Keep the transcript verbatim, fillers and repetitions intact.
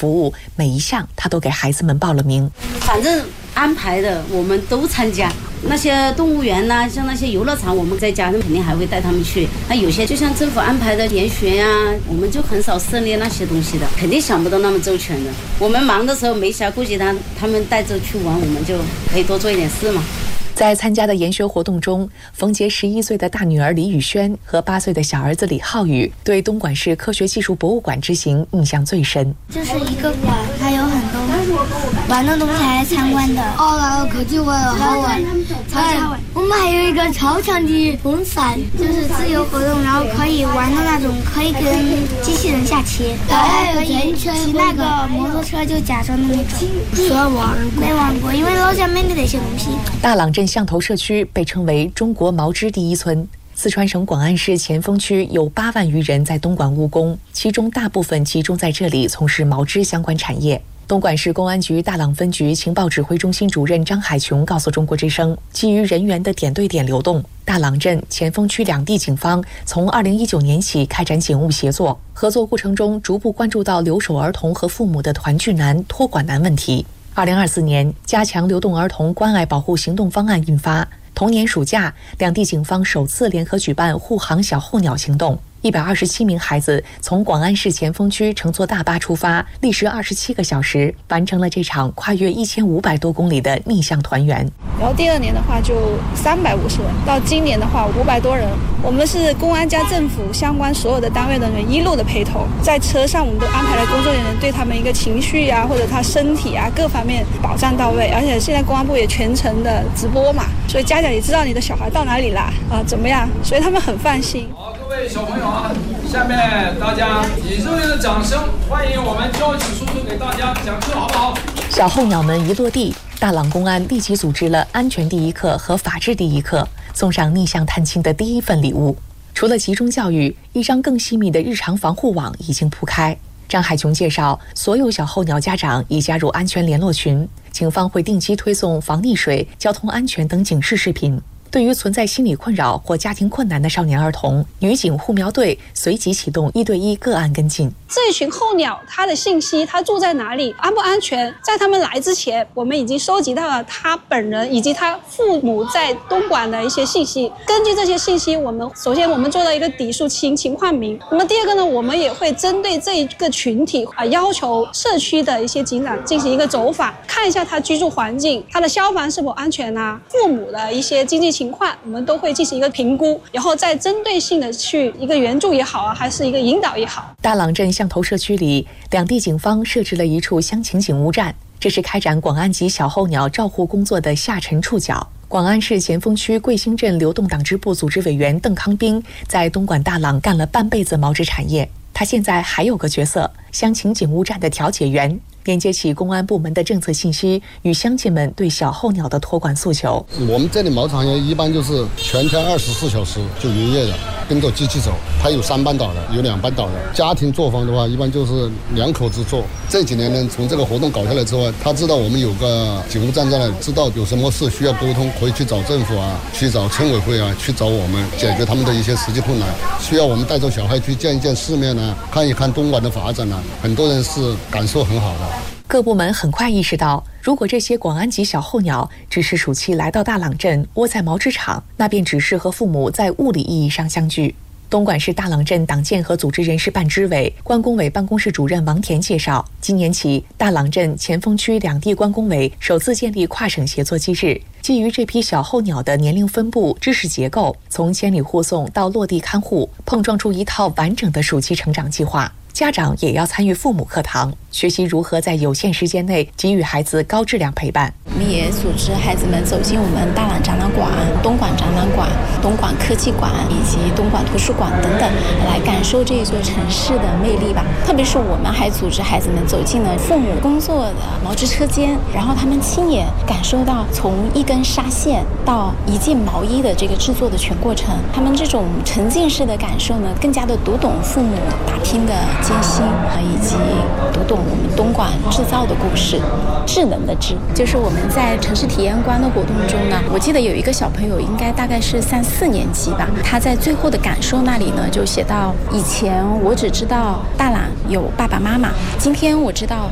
服务，每一项他都给孩子们报了名。 反正安排的我们都参加，那些动物园呐、啊，像那些游乐场，我们在家肯定还会带他们去。那有些就像政府安排的研学呀、啊，我们就很少涉猎那些东西的，肯定想不到那么周全的。我们忙的时候没暇顾及他，他们带着去玩，我们就可以多做一点事嘛。 在参加的研学活动中，冯杰十一岁的大女儿李宇轩和八岁的小儿子李浩宇对东莞市科学技术博物馆之行印象最深。 这是一个馆，它有很多玩的东西还参观的。哦，然后科技馆好玩，超级好玩。我们还有一个超强的风扇，就是自由活动，然后可以玩的那种，可以跟机器人下棋。还有可以骑那个摩托车，就假装的那种。没玩过，没玩过，因为老家没得那些东西。 大朗镇象头社区被称为中国毛织第一村。四川省广安市前锋区有八万余人在东莞务工，其中大部分集中在这里从事毛织相关产业。东莞市公安局大朗分局情报指挥中心主任张海琼告诉中国之声，基于人员的点对点流动，大朗镇、前锋区两地警方从二零一九年起开展警务协作，合作过程中逐步关注到留守儿童和父母的团聚难、托管难问题。二零二四年，加强流动儿童关爱保护行动方案印发。同年暑假，两地警方首次联合举办护航小候鸟行动。一百二十七名孩子从广安市前锋区乘坐大巴出发，历时二十七个小时，完成了这场跨越一千五百多公里的逆向团圆。 然后第二年的话就三百五十人，到今年的话五百多人。我们是公安加政府相关所有的单位的人一路的陪同，在车上我们都安排了工作人员，对他们一个情绪啊或者他身体啊各方面保障到位。而且现在公安部也全程的直播嘛，所以家长也知道你的小孩到哪里啦啊怎么样，所以他们很放心。 好，各位小朋友啊，下面大家以热烈的掌声欢迎我们交警叔叔给大家讲课，好不好？ 小候鸟们一落地，大朗公安立即组织了安全第一课和法治第一课，送上逆向探亲的第一份礼物。除了集中教育，一张更细密的日常防护网已经铺开。张海琼介绍，所有小候鸟家长已加入安全联络群，警方会定期推送防溺水、交通安全等警示视频。对于存在心理困扰或家庭困难的少年儿童，女警护苗队随即启动一对一个案跟进。 这群候鸟它的信息，它住在哪里，安不安全，在他们来之前我们已经收集到了他本人以及他父母在东莞的一些信息。根据这些信息，我们首先我们做了一个底数情情况名。那么第二个呢，我们也会针对这一个群体啊，要求社区的一些警长进行一个走访，看一下他居住环境，他的消防是否安全啊，父母的一些经济情况我们都会进行一个评估，然后再针对性的去一个援助也好啊，还是一个引导也好。 大朗镇象头社区里，两地警方设置了一处乡情警务站，这是开展广安籍小候鸟照护工作的下沉触角。广安市前锋区桂兴镇流动党支部组织委员邓康斌在东莞大朗干了半辈子毛织产业，他现在还有个角色，乡情警务站的调解员，连接起公安部门的政策信息与乡亲们对小候鸟的托管诉求。 我们这里毛产业一般就是全天二十四小时就营业的，跟着机器走。它有三班倒的，有两班倒的。家庭作坊的话，一般就是两口子做。这几年呢，从这个活动搞下来之后，他知道我们有个警务站在那里，知道有什么事需要沟通，可以去找政府啊，去找村委会啊，去找我们解决他们的一些实际困难。需要我们带着小孩去见一见世面啊，看一看东莞的发展啊，很多人是感受很好的。 各部门很快意识到，如果这些广安籍小候鸟只是暑期来到大朗镇窝在毛织厂，那便只是和父母在物理意义上相聚。东莞市大朗镇党建和组织人事办支委关工委办公室主任王田介绍，今年起，大朗镇、前锋区两地关工委首次建立跨省协作机制，基于这批小候鸟的年龄分布、知识结构，从千里护送到落地看护，碰撞出一套完整的暑期成长计划。家长也要参与父母课堂，学习如何在有限时间内给予孩子高质量陪伴。 我们也组织孩子们走进我们大朗展览馆、东莞展览馆、东莞科技馆以及东莞图书馆等等，来感受这座城市的魅力吧。特别是我们还组织孩子们走进了父母工作的毛织车间，然后他们亲眼感受到从一根纱线到一件毛衣的这个制作的全过程。他们这种沉浸式的感受呢，更加的读懂父母打拼的艰辛啊，以及读懂我们东莞制造的故事。智能的智，就是我们在城市体验馆的活动中呢，我记得有一个小朋友，应该大概是三四年级吧，他在最后的感受那里呢，就写到：以前我只知道大朗有爸爸妈妈，今天我知道